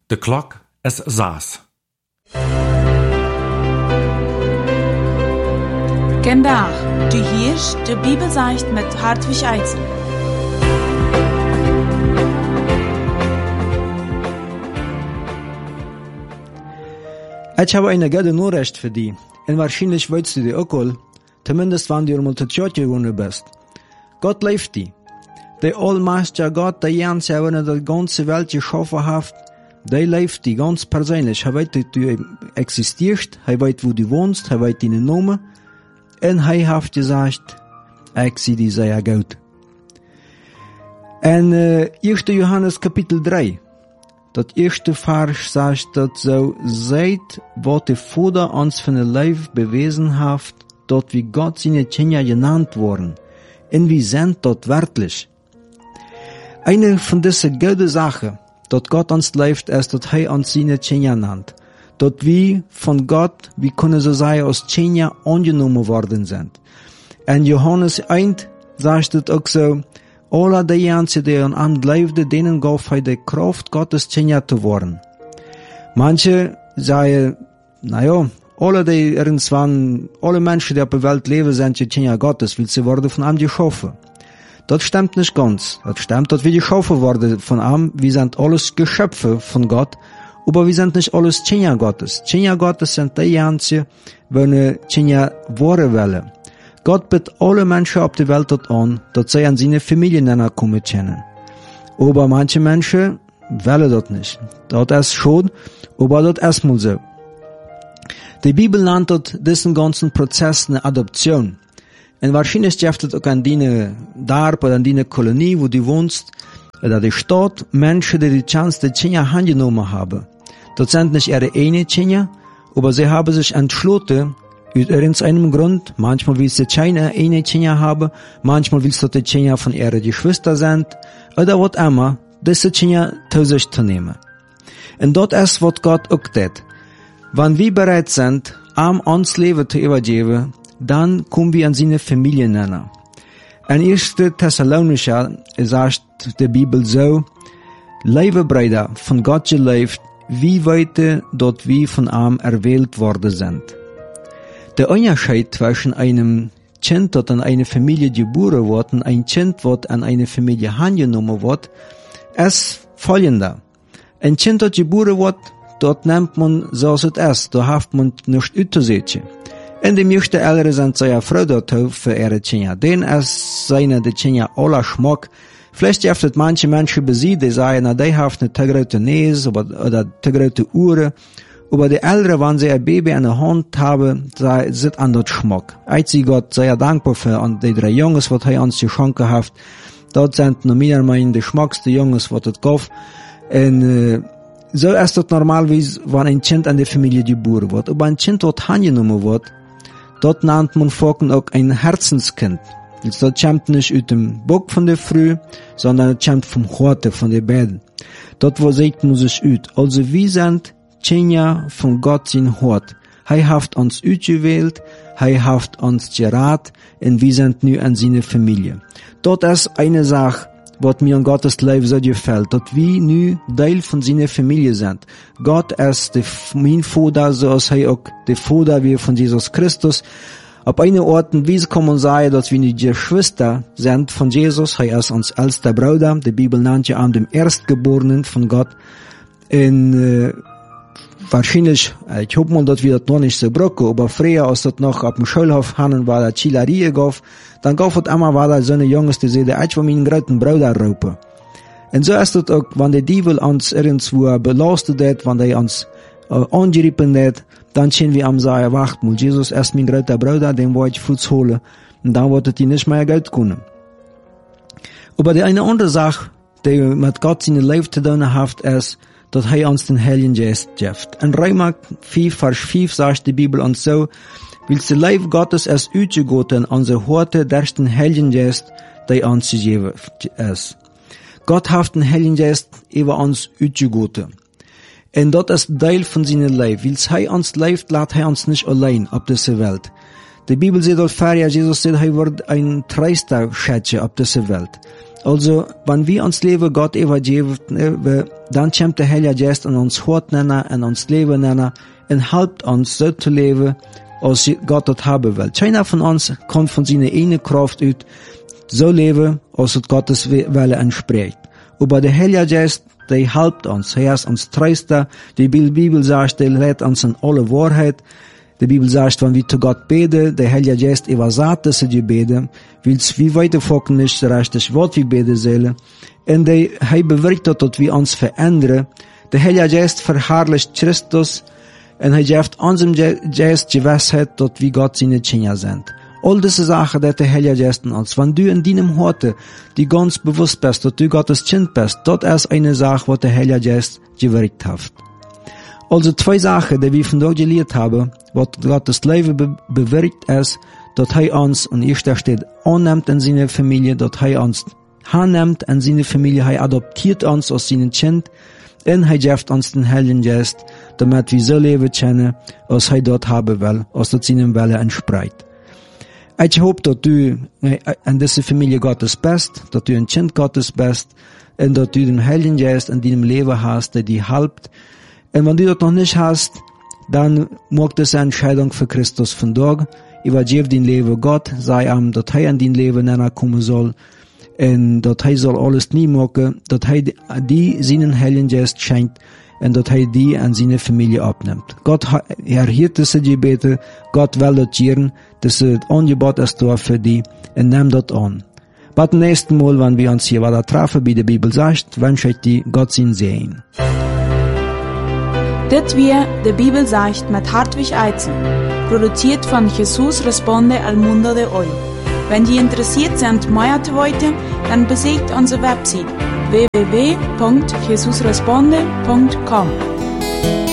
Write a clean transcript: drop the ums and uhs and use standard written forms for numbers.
De klok is 6. Vandaag, du hörst de Bibelzeicht mit Hartwig Eidsen. Ich habe eine gute Nachricht für dich. Und wahrscheinlich weißt du die auch all, zumindest wenn du mal zu Tjotje gewonnen bist. Gott liebt dich. Der allmächtige Gott, der Jens, der die ganze Welt geschaffen hat, der liebt dich ganz persönlich. Er weiß, dass du existierst, er weiß, wo du wohnst, er weiß deinen Namen. Und er hat gesagt, ich sehe dich sehr gut. Und 1. Johannes Kapitel 3. Das erste Vers sagt, dass so seid, was der Vater uns von der Leib bewiesen hat, dort wie Gott seine Kinder genannt worden. Und wir sind dort wirklich. Eine von diesen guten Sachen, dort Gott uns leibt, ist, dass er uns seine Kinder nennt. Dort wir von Gott, wie können so sagen, als Kinder angenommen worden sind. Und Johannes 1 sagt es auch so, alle die Jansen, die an glaubten, denen gab er die Kraft, Gottes Kinder zu werden. Manche sagen, alle die irgendwann, alle Menschen, die auf der Welt leben, sind die Kinder Gottes, weil sie worden von ihm geschaffen. Das stimmt nicht ganz. Das stimmt, dass wir geschaffen worden von ihm. Wir sind alles Geschöpfe von Gott, aber wir sind nicht alles Kinder Gottes. Kinder Gottes sind die Jansen, die Kinder werden wollen. Gott bittet alle Menschen auf der Welt an, dass sie an seine Familien kommen können. Aber manche Menschen wollen das nicht. Das ist schon, aber das ist mal so. Die Bibel nennt diesen ganzen Prozess eine Adoption. Und wahrscheinlich gibt es auch an deine Dorf oder an deine Kolonie, wo du wohnst, oder die Stadt, Menschen, die Chance, die Kinder angenommen haben. Das sind nicht ihre eigenen Kinder, aber sie haben sich entschlossen, aus irgendeinem Grund, manchmal willst du keine eine Kinder haben, manchmal willst du die Kinder von ihren Geschwistern sind, oder was immer, diese Kinder zu sich zu nehmen. Und das ist, was Gott auch tut. Wenn wir bereit sind, uns Leben zu übergeben, dann kommen wir an seine Familie nennen. In 1. Thessalonicher sagt die Bibel so, liebe Brüder, von Gott gelebt, wie weit dort wir von ihm erwählt worden sind. Der Unterschied zwischen einem Kind, das an eine Familie geboren wird, und ein Kind, das an eine Familie angenommen wird, ist folgender. Ein Kind, das geboren wird, dort nimmt man so es ist, da hat man nicht auszusetzen. Und die meisten Eltern sind sehr froh dort für ihre Kinder, denn es seien die Kinder aller Schmuck. Vielleicht gibt es manche Menschen bei sie, die sagen, die haben eine zu große Nase oder zu große Ohren. Aber die Eltern, wenn sie ein Baby in der Hand haben, sind an das Schmuck. Ich bin Gott sehr dankbar für die 3 Jungs, die er uns geschenkt hat. Dort sind noch meiner Meinung die schmucksten Jungs, die es gab. Und so ist das normalerweise, wenn ein Kind an die Familie geboren wird. Aber ein Kind, das angenommen wird, dort nennt man Volken auch ein Herzenskind. Das kommt nicht aus dem Bock von der Früh, sondern es kommt vom Horte, von der Beiden. Dort, wo sagt man sich aus. Also wir sind Kinder von Gott sein Hort. Er hat uns ausgewählt, er hat uns geraten, und wir sind nun an seine Familie. Dort ist eine Sache, was mir an Gottes Leben so gefällt, dass wir nun Teil von seiner Familie sind. Gott ist mein Vater, so als er auch der Vater wie von Jesus Christus. Auf einer Art und Weise kann man sagen, dass wir die Geschwister sind von Jesus. Er ist uns ältester Bruder. Die Bibel nennt ja an dem Erstgeborenen von Gott. Und wahrscheinlich, ich hoffe mal, dass wir das noch nicht so brauchen, aber früher, als das noch auf dem Schulhof hatten, war das Chilerie gab, dann gab es immer war so eine Jungs, die sagen, ich will meinen großen Bruder raupen. Und so ist es auch, wenn der Teufel uns irgendwo belastet hat, wenn er uns angerieben hat, dann können wir am sagen, wacht mal, Jesus ist mein großer Bruder, den wollte ich Fuß holen, und dann wird er nicht mehr Geld können. Aber die eine andere Sache, die mit Gott seine Leben zu tun hat, ist, dass er uns den Heiligen Geist gibt. In Römer 4, Vers 5 sagt die Bibel uns so, weil der Leib Gottes ist ausgegoten, unser Horte durch den Heiligen Geist, der uns gegeben ist. Gott hat den Heiligen Geist über uns ausgegoten. Und das ist Teil von seinem Leib. Weil er uns lebt, lässt er uns nicht allein auf dieser Welt. Die Bibel sagt auch, Jesus sagt, er wird ein Treister schätzen auf dieser Welt. Also, wenn wir uns Leben Gott übergeben, dann kommt der Heilige Geist in uns Hort nennen, in uns Leben nennen, und helpt uns so zu leben, als Gott das haben will. Keiner von uns kann von seiner eigenen Kraft aus so leben, als es Gottes Wille entspricht. Aber der Heilige Geist, der helpt uns. Er ist uns tröster. Die Bibel sagt, er lehrt uns in alle Wahrheit. Die Bibel sagt, wenn wir zu Gott beten, der Heilige Geist übersagt diese Gebete, weil wir weiterfolgen nicht richtig, was wir beten sollen. Und er bewirkt, dass wir uns verändern. Der Heilige Geist verherrlicht Christus und er gibt unserem Geist die Gewissheit, dass wir Gott seine Kinder sind. All diese Sachen, die der Heilige Geist in uns. Wenn du in deinem Horte, die ganz bewusst bist, dass du Gottes Kind bist, das ist eine Sache, was der Heilige Geist gewirkt hat. Also 2 Sachen, die wir von dort gelernt haben, was Gottes Leben bewirkt ist, dass er uns, und hier steht, annimmt in seine Familie, dass er uns annimmt in seine Familie, er adoptiert uns als sein Kind, und er gibt uns den Heiligen Geist, damit wir so leben können, als er dort haben will, als das seinem Wille entspricht. Ich hoffe, dass du in dieser Familie Gottes bist, dass du ein Kind Gottes bist, und dass du den Heiligen Geist in deinem Leben hast, der dir hilft. Und wenn du das noch nicht hast, dann mach das eine Entscheidung für Christus von dort. Übergib dein Leben Gott, sei ihm, dass er in dein Leben kommen soll, und dass er soll alles nie machen, dass er die seinen Heiligen Geist schenkt, und dass er die an seine Familie abnimmt. Gott erhört diese Gebete, Gott will das hören, das Angebot ist da für die, und nimm das an. Beim nächsten Mal, wenn wir uns hier weiter treffen, wie die Bibel sagt, wünsche ich dir Gott sein Segen. Das wir die Bibel sagt mit Hartwig Eizen, produziert von Jesus Responde al Mundo de Hoy. Wenn Sie interessiert sind, mehr zu wissen, dann besucht unsere Website www.jesusresponde.com.